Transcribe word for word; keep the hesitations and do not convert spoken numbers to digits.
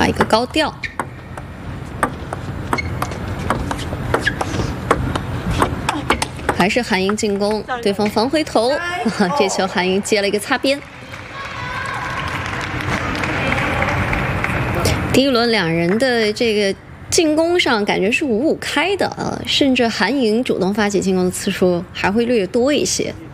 一个高吊。还是韩莹进攻，对方防回头，这球韩莹接了一个擦边。第一轮两人的这个进攻上感觉是五五开的啊，甚至韩莹主动发起进攻的次数还会略多一些。